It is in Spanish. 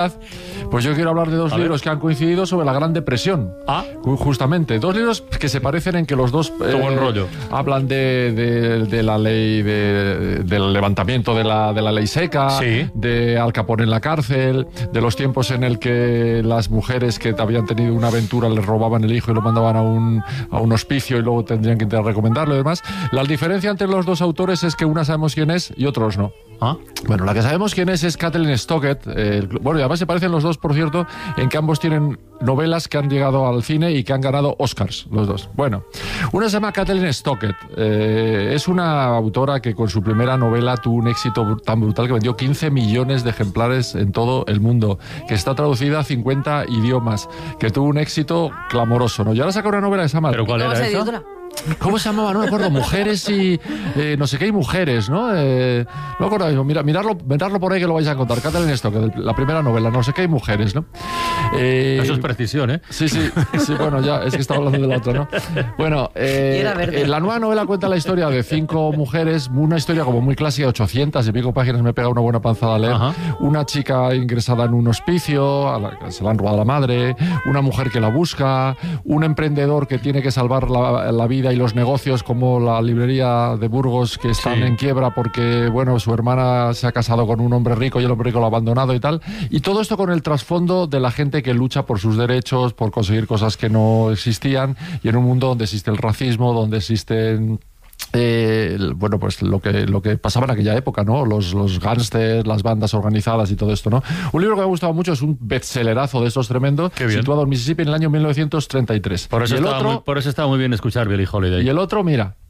Pues yo quiero hablar de dos libros que han coincidido sobre la Gran Depresión. Justamente, dos libros que se parecen en que los dos buen rollo. hablan de la ley, del levantamiento de la ley seca, sí, de Al Capone en la cárcel, de los tiempos en el que las mujeres que habían tenido una aventura les robaban el hijo y lo mandaban a un hospicio y luego tendrían que intentar recomendarlo y demás. La diferencia entre los dos autores es que una sabemos quién es y otros no. Bueno, la que sabemos quién es Kathleen Stockett. Bueno, y además se parecen los dos, por cierto, en que ambos tienen novelas que han llegado al cine y que han ganado Oscars, los dos. Bueno, una se llama Kathleen Stockett. Es una autora que con su primera novela tuvo un éxito tan brutal que vendió 15 millones de ejemplares en todo el mundo, que está traducida a 50 idiomas, que tuvo un éxito clamoroso, ¿no? Y ahora saca una novela que se llama... ¿Pero cuál era esa? ¿Cómo se llamaba? No me acuerdo. Mujeres y... no sé qué, y mujeres, ¿no? No me acuerdo. Mirarlo por ahí que lo vais a contar. Kathleen Stockett, la primera novela, no sé qué, y mujeres, ¿no? Eso es precisión, ¿eh? Sí, bueno, ya, es que estaba hablando de la otra, ¿no? Bueno, la nueva novela cuenta la historia de 5 mujeres, una historia como muy clásica, 800 y pico páginas, me pega una buena panzada a leer. Una chica ingresada en un hospicio, se la han robado a la madre, una mujer que la busca, un emprendedor que tiene que salvar la vida y los negocios, como la librería de Burgos, que están en quiebra porque, bueno, su hermana se ha casado con un hombre rico y el hombre rico lo ha abandonado y tal. Y todo esto con el trasfondo de la gente que lucha por sus derechos, por conseguir cosas que no existían, y en un mundo donde existe el racismo, donde existen... bueno, pues lo que pasaba en aquella época, ¿no? Los gángsters, las bandas organizadas y todo esto, ¿no? Un libro que me ha gustado mucho, es un bestsellerazo de estos tremendos, situado en Mississippi en el año 1933. Por eso estaba muy bien escuchar Billie Holiday. Y el otro, mira,